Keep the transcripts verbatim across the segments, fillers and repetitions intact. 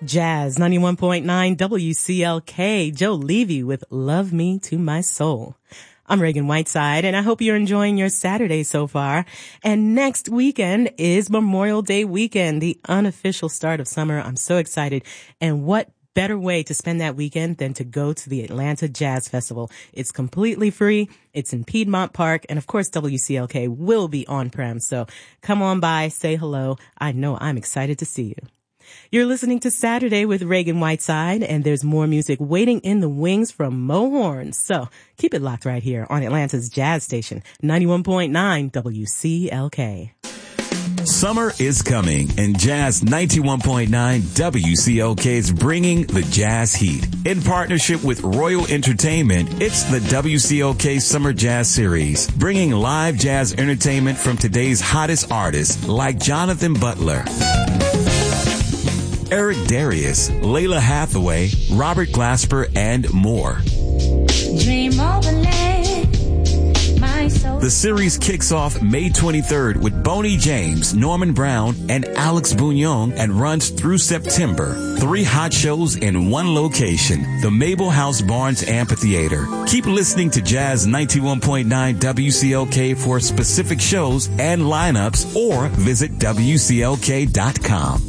Jazz ninety-one point nine W C L K, Joe Levy with Love Me to My Soul. I'm Reagan Whiteside, and I hope you're enjoying your Saturday so far. And next weekend is Memorial Day weekend, the unofficial start of summer. I'm so excited. And what better way to spend that weekend than to go to the Atlanta Jazz Festival? It's completely free. It's in Piedmont Park. And of course, W C L K will be on-prem. So come on by, say hello. I know I'm excited to see you. You're listening to Saturday with Reagan Whiteside, and there's more music waiting in the wings from Mo Horn. So keep it locked right here on Atlanta's Jazz Station, ninety-one point nine W C L K. Summer is coming, and Jazz ninety-one point nine W C L K is bringing the jazz heat. In partnership with Royal Entertainment, it's the W C L K Summer Jazz Series, bringing live jazz entertainment from today's hottest artists like Jonathan Butler, Eric Darius, Layla Hathaway, Robert Glasper, and more. Dream overlay, my soul. The series kicks off May twenty-third with Boney James, Norman Brown, and Alex Bouillon, and runs through September. Three hot shows in one location, the Mabel House Barnes Amphitheater. Keep listening to Jazz ninety-one point nine W C L K for specific shows and lineups, or visit W C L K dot com.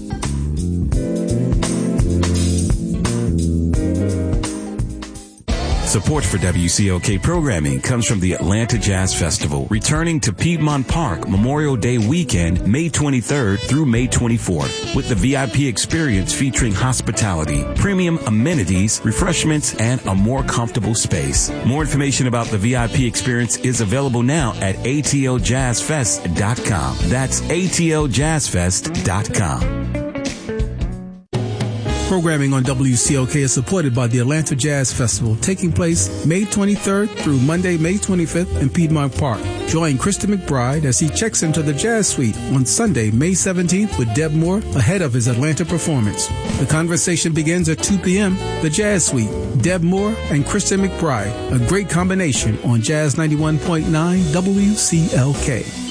Support for W C L K programming comes from the Atlanta Jazz Festival, returning to Piedmont Park Memorial Day weekend, May twenty-third through May twenty-fourth, with the V I P experience featuring hospitality, premium amenities, refreshments, and a more comfortable space. More information about the V I P experience is available now at A T L jazz fest dot com. That's A T L jazz fest dot com. Programming on W C L K is supported by the Atlanta Jazz Festival, taking place May twenty-third through Monday, May twenty-fifth in Piedmont Park. Join Christian McBride as he checks into the Jazz Suite on Sunday, May seventeenth with Deb Moore ahead of his Atlanta performance. The conversation begins at two p.m. The Jazz Suite, Deb Moore and Christian McBride, a great combination on Jazz ninety-one point nine W C L K.